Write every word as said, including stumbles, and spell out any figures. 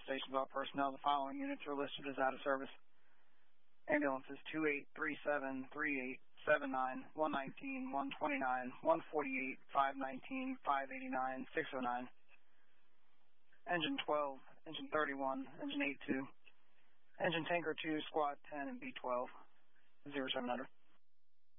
stations, all personnel. The following units are listed as out of service. Ambulances two eight three seven, three eight seven nine, one nineteen, one twenty-nine, one forty-eight, five nineteen, five eighty-nine, six oh nine. Engine twelve, Engine thirty-one, Engine eighty-two. Engine Tanker two, Squad ten, and B twelve. zero seven hundred.